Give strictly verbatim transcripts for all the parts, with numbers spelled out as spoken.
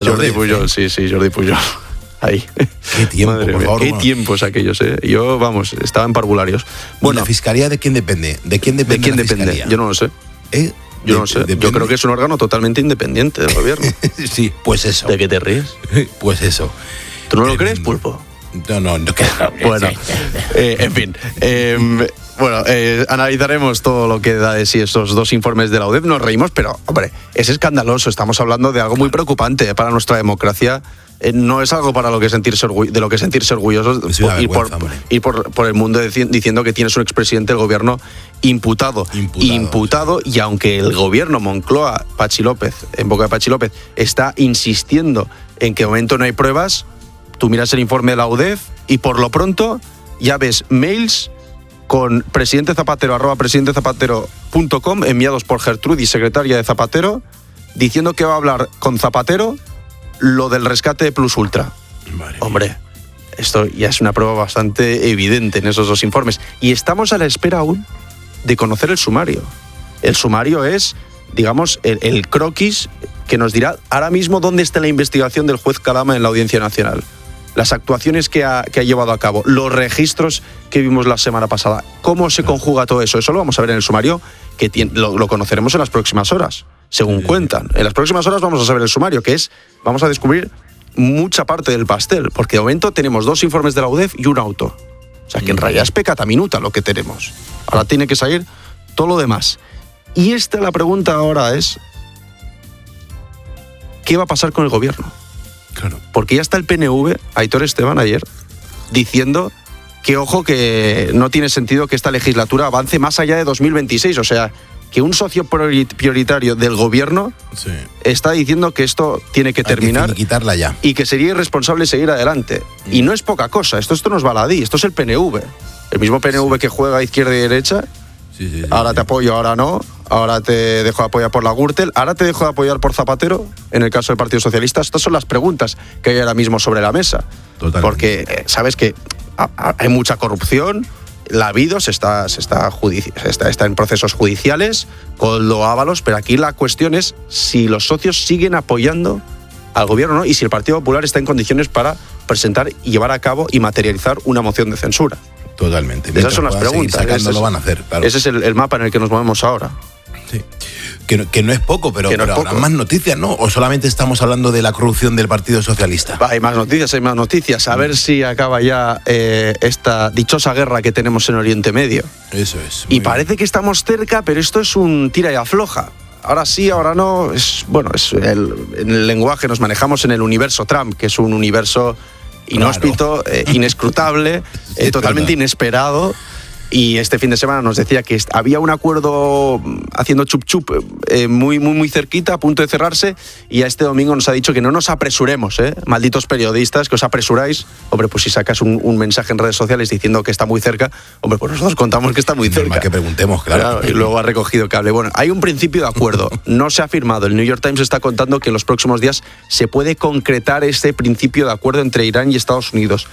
Jordi Pujol, sí, sí, Jordi Pujol. Ahí. Qué tiempo, Madre por mía, favor. qué Bueno. tiempos aquellos, ¿eh? Yo, vamos, estaba en parvularios. Bueno, ¿y la fiscalía de quién depende? ¿De quién depende ¿De quién la depende? fiscalía? Yo no lo sé. ¿Eh? Yo De- no lo sé. depende. Yo creo que es un órgano totalmente independiente del gobierno. Sí, pues eso. ¿De qué te ríes? Pues eso. ¿Tú no lo Eh, crees, Pulpo? No, no, no. Que... Bueno, eh, en fin. Eh, bueno, eh, analizaremos todo lo que da de sí esos dos informes de la U D E F. Nos reímos, pero, hombre, es escandaloso. Estamos hablando de algo muy preocupante para nuestra democracia. Eh, no es algo para lo que sentirse orgu- de lo que sentirse orgullosos. Es una Ir, por, vergüenza, hombre. ir por, por el mundo dici- diciendo que tienes un expresidente del gobierno imputado. Imputado, Imputado, y aunque el gobierno, Moncloa, Pachi López, en boca de Pachi López, está insistiendo en que de momento no hay pruebas, tú miras el informe de la U D E F y por lo pronto ya ves mails con presidente Zapatero, arroba presidente zapatero punto com, enviados por Gertrudis, secretaria de Zapatero, diciendo que va a hablar con Zapatero lo del rescate de Plus Ultra. Madre Hombre, esto ya es una prueba bastante evidente en esos dos informes. Y estamos a la espera aún de conocer el sumario. El sumario es, digamos, el, el croquis que nos dirá ahora mismo dónde está la investigación del juez Calama en la Audiencia Nacional. Las actuaciones que ha, que ha llevado a cabo, los registros que vimos la semana pasada, cómo se conjuga todo eso. Eso lo vamos a ver en el sumario, que tiene, lo, lo conoceremos en las próximas horas, según cuentan. En las próximas horas vamos a saber el sumario, que es, vamos a descubrir mucha parte del pastel, porque de momento tenemos dos informes de la U D E F y un auto. O sea, que en realidad es pecata minuta lo que tenemos. Ahora tiene que salir todo lo demás. Y esta la pregunta ahora es, ¿qué va a pasar con el gobierno? Claro. Porque ya está el P N V, Aitor Esteban ayer, diciendo que, ojo, que no tiene sentido que esta legislatura avance más allá de dos mil veintiséis. O sea, que un socio priori- prioritario del gobierno Sí. está diciendo que esto tiene que Hay terminar que quitarla ya. y que sería irresponsable seguir adelante. Y no es poca cosa, esto, esto no es baladí, esto es el P N V. El mismo P N V que juega izquierda y derecha. Sí, sí, sí, Ahora sí. te apoyo, ahora no. Ahora te dejo de apoyar por la Gürtel. Ahora te dejo de apoyar por Zapatero, en el caso del Partido Socialista. Estas son las preguntas que hay ahora mismo sobre la mesa. Totalmente. Porque eh, sabes que a- a- hay mucha corrupción. La ha habido, se está, se está, judici- se está, está en procesos judiciales, con lo Ábalos, pero aquí la cuestión es si los socios siguen apoyando al gobierno, ¿no? Y si el Partido Popular está en condiciones para presentar y llevar a cabo y materializar una moción de censura. Totalmente. Esas son las Mientras puedan seguir preguntas. sacando, Ese es- lo van a hacer, claro. Ese es el, el mapa en el que nos movemos ahora. Sí. Que, no, que no es poco, pero, Que no pero es habrá poco. más noticias, ¿no? ¿O solamente estamos hablando de la corrupción del Partido Socialista? Hay más noticias, hay más noticias. A ver si acaba ya eh, esta dichosa guerra que tenemos en Oriente Medio. Eso es. Y muy parece que estamos cerca, pero esto es un tira y afloja. Ahora sí, ahora no. Es, bueno, es el, en el lenguaje nos manejamos en el universo Trump, que es un universo inhóspito, eh, inescrutable, eh, Es totalmente verdad. inesperado. Y este fin de semana nos decía que est- había un acuerdo mm, haciendo chup chup eh, muy, muy, muy cerquita, a punto de cerrarse, y a este domingo nos ha dicho que no nos apresuremos, ¿eh? Malditos periodistas, que os apresuráis. Hombre, pues si sacas un, un mensaje en redes sociales diciendo que está muy cerca, hombre, pues nosotros contamos que está muy Normal cerca. que preguntemos, claro. Claro, y luego ha recogido cable. Bueno, hay un principio de acuerdo. No se ha firmado. El New York Times está contando que en los próximos días se puede concretar este principio de acuerdo entre Irán y Estados Unidos.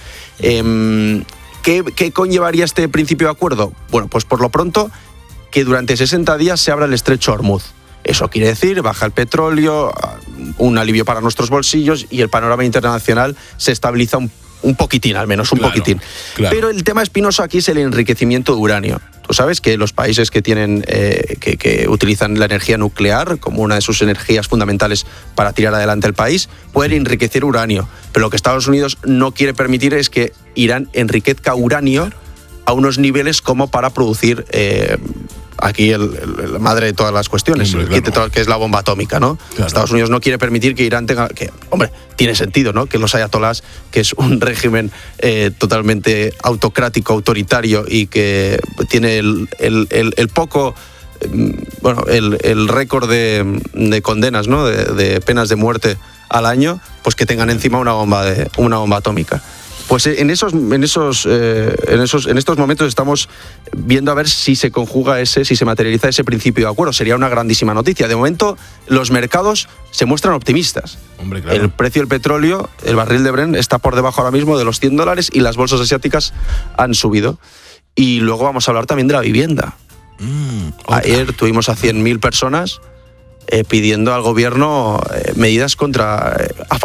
Em, ¿qué, ¿Qué conllevaría este principio de acuerdo? Bueno, pues por lo pronto que durante sesenta días se abra el estrecho Hormuz. Eso quiere decir, baja el petróleo, un alivio para nuestros bolsillos y el panorama internacional se estabiliza un, un poquitín, al menos un Claro, poquitín. claro. Pero el tema espinoso aquí es el enriquecimiento de uranio. Tú sabes que los países que tienen eh, que, que utilizan la energía nuclear como una de sus energías fundamentales para tirar adelante el país pueden enriquecer uranio. Pero lo que Estados Unidos no quiere permitir es que Irán enriquezca uranio a unos niveles como para producir eh, aquí el, el- la madre de todas las cuestiones, Hombre, el kit de claro. todo- que es la bomba atómica, ¿no? Claro. Estados Unidos no quiere permitir que Irán tenga, que, hombre, tiene sentido, ¿no? Que los ayatolás, que es un régimen eh, totalmente autocrático, autoritario y que tiene el, el- el- el poco, eh, bueno, el, el récord de, de condenas, ¿no? De, de penas de muerte al año, pues que tengan encima una bomba de una bomba atómica. Pues en esos, en esos, eh, en esos, en estos momentos estamos viendo a ver si se conjuga ese, si se materializa ese principio de acuerdo. Sería una grandísima noticia. De momento, los mercados se muestran optimistas. Hombre, claro. El precio del petróleo, el barril de Brent, está por debajo ahora mismo de los cien dólares y las bolsas asiáticas han subido. Y luego vamos a hablar también de la vivienda. Mm, otra. Ayer tuvimos a cien mil personas eh, pidiendo al gobierno eh, medidas contra eh, a